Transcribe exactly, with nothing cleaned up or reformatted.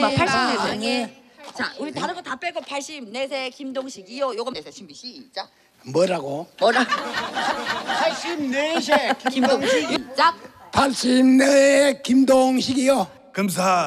팔십네 세. 네. 자, 우리 다른 거 다 빼고 팔십네 세 김동식이요. 요거 내세 준비 시작. 뭐라고? 뭐라? 팔십네 세 김동식. 시작. 팔십네 김동식이요. 검사